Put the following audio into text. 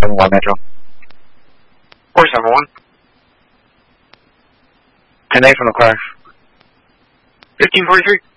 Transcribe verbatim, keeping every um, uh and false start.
seven one Metro. four seven one. ten eight from the crash. fifteen forty-three.